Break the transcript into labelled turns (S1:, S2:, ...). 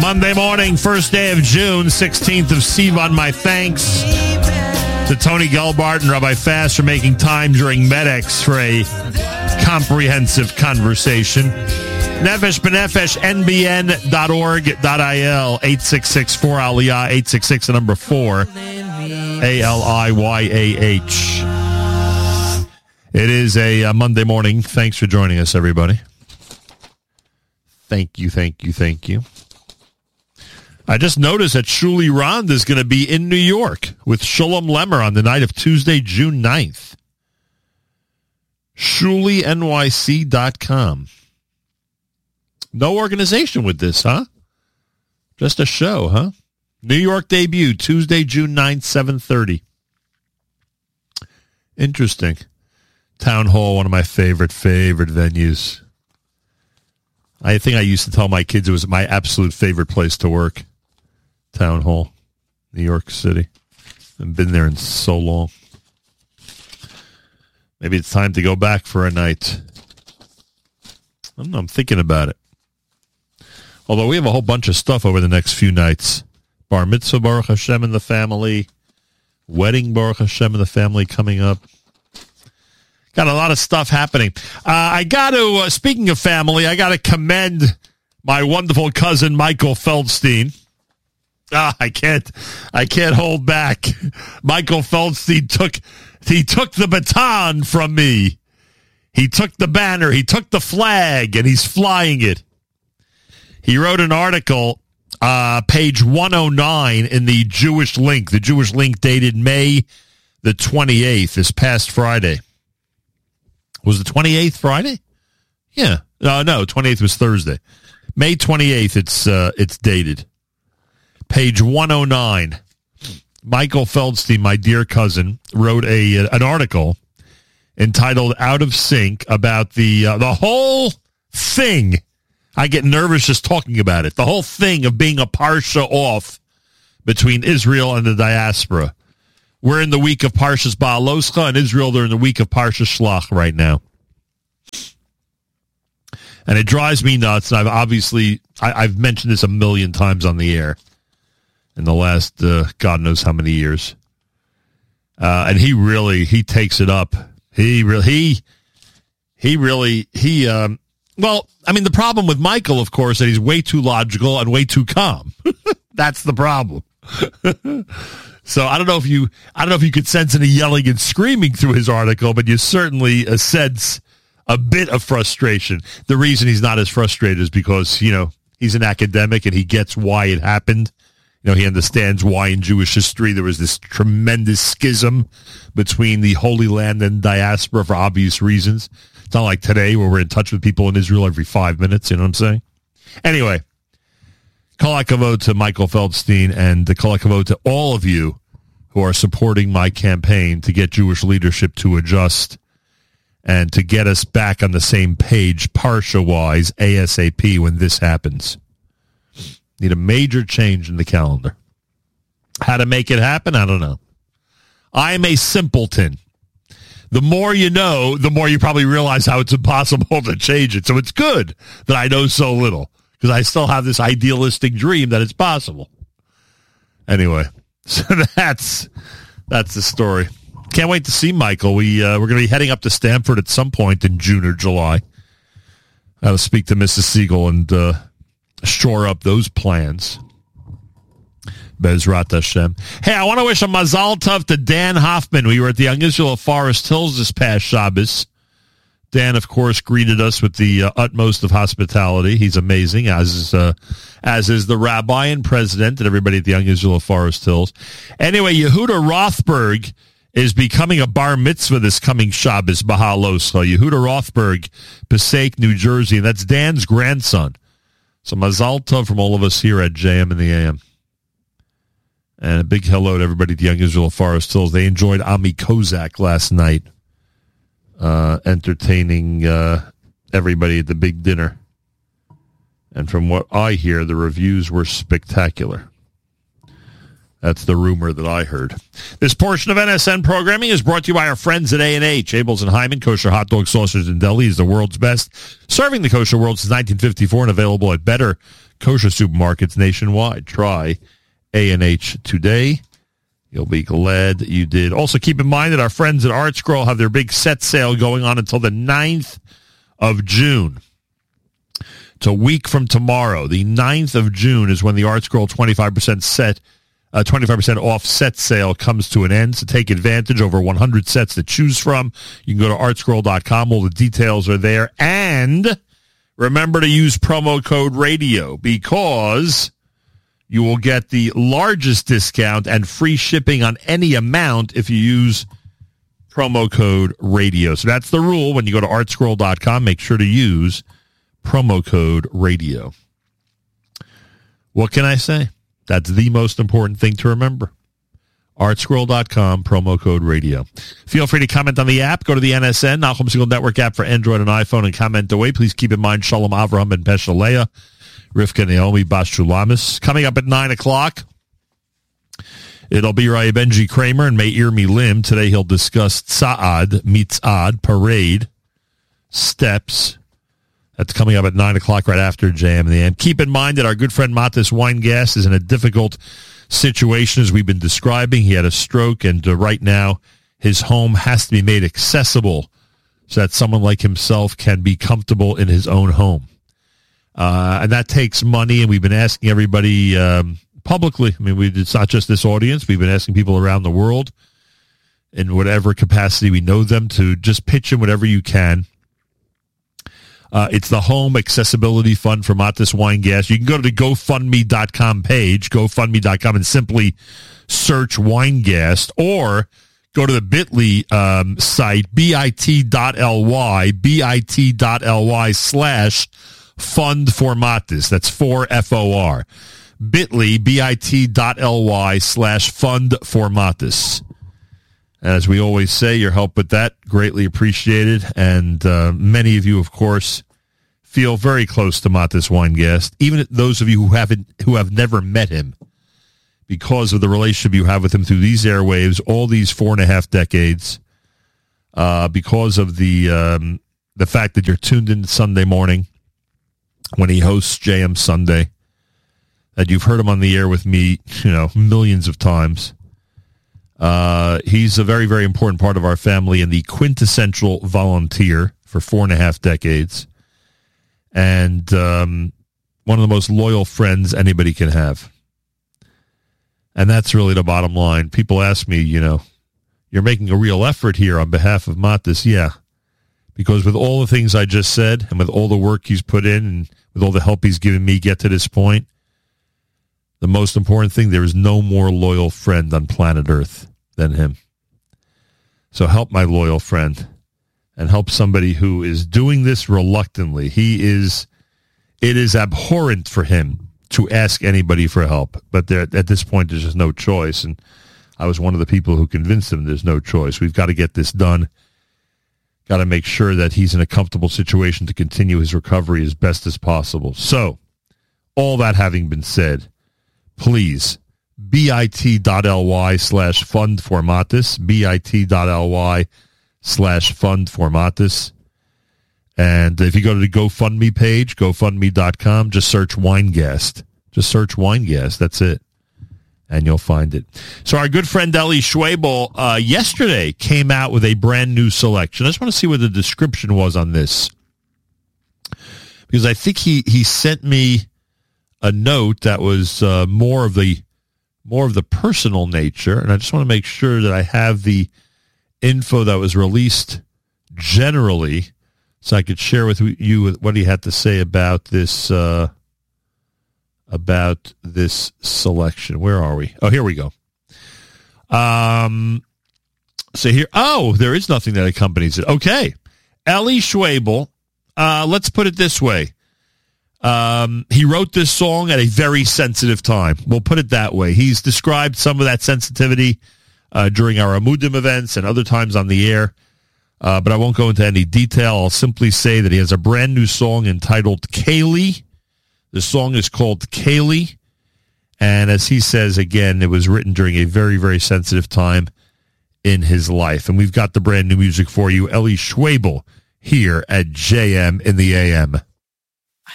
S1: Monday morning, first day of June, 16th of Sivan. My thanks to Tony Gelbart and Rabbi Fass for making time during MEDEX for a comprehensive conversation. Nefesh B'Nefesh, nbn.org.il, 866-4-ALIYAH, 866, the number 4, ALIYAH. It is a Monday morning. Thanks for joining us, everybody. Thank you. I just noticed that Shuli Rand is going to be in New York with Shalom Lemmer on the night of Tuesday, June 9th. ShuliNYC.com. No organization with this, huh? Just a show, huh? New York debut, Tuesday, June 9th, 7:30. Interesting. Town Hall, one of my favorite venues. I think I used to tell my kids it was my absolute favorite place to work. Town Hall, New York City. I've been there in so long. Maybe it's time to go back for a night. I don't know, I'm thinking about it. Although we have a whole bunch of stuff over the next few nights. Bar mitzvah, Baruch Hashem, and the family. Wedding, Baruch Hashem, and the family coming up. Got a lot of stuff happening. I got to, speaking of family, I got to commend my wonderful cousin, Michael Feldstein. I can't hold back. Michael Feldstein took the baton from me. He took the banner, he took the flag, and he's flying it. He wrote an article, page 109 in the Jewish Link. The Jewish Link dated May the 28th, this past Friday. Was the 28th Friday? Yeah. No, 28th was Thursday. May 28th, it's dated. Page 109. Michael Feldstein, my dear cousin, wrote an article entitled Out of Sync about the whole thing. I get nervous just talking about it. The whole thing of being a parsha off between Israel and the diaspora. We're in the week of Parshas Ba'aloscha, and Israel, they're in the week of Parshas Shlach right now. And it drives me nuts. And I've mentioned this a million times on the air in the last, God knows how many years. And he takes it up. Well, I mean, the problem with Michael, of course, that he's way too logical and way too calm. That's the problem. So I don't know if you could sense any yelling and screaming through his article, but you certainly sense a bit of frustration. The reason he's not as frustrated is because, he's an academic and he gets why it happened. He understands why in Jewish history there was this tremendous schism between the Holy Land and diaspora for obvious reasons. It's not like today where we're in touch with people in Israel every 5 minutes, you know what I'm saying? Anyway, kol hakavod to Michael Feldstein and kol hakavod to all of you who are supporting my campaign to get Jewish leadership to adjust and to get us back on the same page, Parsha-wise, ASAP, when this happens. Need a major change in the calendar. How to make it happen? I don't know. I am a simpleton. The more you know, the more you probably realize how it's impossible to change it. So it's good that I know so little, because I still have this idealistic dream that it's possible. Anyway, so that's the story. Can't wait to see Michael. We're going to be heading up to Stanford at some point in June or July. I'll speak to Mrs. Siegel and shore up those plans. Bezrat Hashem. Hey, I want to wish a Mazal Tov to Dan Hoffman. We were at the Young Israel of Forest Hills this past Shabbos. Dan, of course, greeted us with the utmost of hospitality. He's amazing, as is the rabbi and president and everybody at the Young Israel of Forest Hills. Anyway, Yehuda Rothberg is becoming a bar mitzvah this coming Shabbos, Ba'aloscha. Yehuda Rothberg, Passaic, New Jersey, and that's Dan's grandson. So Mazal Tov from all of us here at JM and the AM. And a big hello to everybody at the Young Israel of Forest Hills. They enjoyed Ami Kozak last night, entertaining everybody at the big dinner. And from what I hear, the reviews were spectacular. That's the rumor that I heard. This portion of NSN programming is brought to you by our friends at A&H. Abel's and Hyman, kosher hot dog, sausage, and deli is the world's best. Serving the kosher world since 1954 and available at better kosher supermarkets nationwide. Try A&H today. You'll be glad you did. Also, keep in mind that our friends at Art Scroll have their big set sale going on until the 9th of June. It's a week from tomorrow. The 9th of June is when the Art Scroll 25% off set sale comes to an end. So take advantage. Over 100 sets to choose from. You can go to artscroll.com. All the details are there. And remember to use promo code radio because you will get the largest discount and free shipping on any amount if you use promo code radio. So that's the rule. When you go to artscroll.com, make sure to use promo code radio. What can I say? That's the most important thing to remember. Artscroll.com, promo code radio. Feel free to comment on the app. Go to the NSN, Nachum Segal Network app for Android and iPhone, and comment away. Please keep in mind Shalom Avraham and Peshalea, Rivka Naomi Bas Shulamis. Coming up at 9 o'clock, it'll be Raya Benji Kramer and Meir Milim. Today he'll discuss Tza'ad, Mitz'ad, parade, steps. That's coming up at 9 o'clock right after JM and the AM. Keep in mind that our good friend Matis Weingast is in a difficult situation as we've been describing. He had a stroke, and right now his home has to be made accessible so that someone like himself can be comfortable in his own home. And that takes money, and we've been asking everybody publicly. I mean, it's not just this audience. We've been asking people around the world in whatever capacity we know them to just pitch in whatever you can. It's the Home Accessibility Fund for Matis Weingast. You can go to the GoFundMe.com page, GoFundMe.com, and simply search Weingast, or go to the Bitly site, bit.ly/Fund for Matis. That's 4FOR. Bitly, bit.ly/Fund for Matis. As we always say, your help with that, greatly appreciated. And many of you, of course, feel very close to Matis Weingast, even those of you who have never met him, because of the relationship you have with him through these airwaves, all these 4.5 decades, because of the fact that you're tuned in Sunday morning when he hosts JM Sunday, that you've heard him on the air with me, millions of times. He's a very, very important part of our family and the quintessential volunteer for 4.5 decades. And one of the most loyal friends anybody can have. And that's really the bottom line. People ask me, you're making a real effort here on behalf of Matis. Yeah. Because with all the things I just said, and with all the work he's put in, and with all the help he's given me get to this point, the most important thing, there is no more loyal friend on planet Earth than him. So help my loyal friend and help somebody who is doing this reluctantly. It is abhorrent for him to ask anybody for help, but at this point there's just no choice. And I was one of the people who convinced him there's no choice. We've got to get this done. Got to make sure that he's in a comfortable situation to continue his recovery as best as possible. So, all that having been said, please, bit.ly/Fund for Matis, bit.ly/Fund for Matis. And if you go to the GoFundMe page, GoFundMe.com, just search Weingast. Just search Weingast. That's it. And you'll find it. So our good friend Eli Schwebel yesterday came out with a brand new selection. I just want to see what the description was on this, because I think he sent me a note that was more of the personal nature, and I just want to make sure that I have the info that was released generally, so I could share with you what he had to say about this selection. Where are we? Oh, here we go. So here, there is nothing that accompanies it. Okay. Eli Schwebel, let's put it this way. He wrote this song at a very sensitive time. We'll put it that way. He's described some of that sensitivity during our Amudim events and other times on the air, but I won't go into any detail. I'll simply say that he has a brand new song entitled Kaylee. The song is called Kaylee, and as he says, again, it was written during a very, very sensitive time in his life. And we've got the brand new music for you, Eli Schwebel, here at JM in the AM.